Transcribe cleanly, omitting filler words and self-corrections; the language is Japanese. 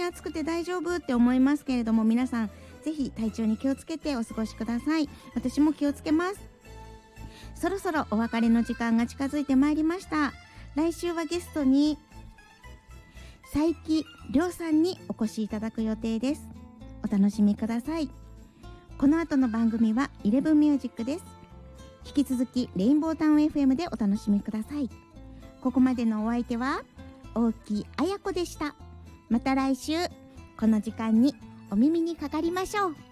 暑くて大丈夫って思いますけれども、皆さんぜひ体調に気をつけてお過ごしください。私も気をつけます。そろそろお別れの時間が近づいてまいりました。来週はゲストに佐伯亮さんにお越しいただく予定です。お楽しみください。この後の番組は11ミュージックです。引き続きレインボータウン FM でお楽しみください。ここまでのお相手は大木彩子でした。また来週この時間にお耳にかかりましょう。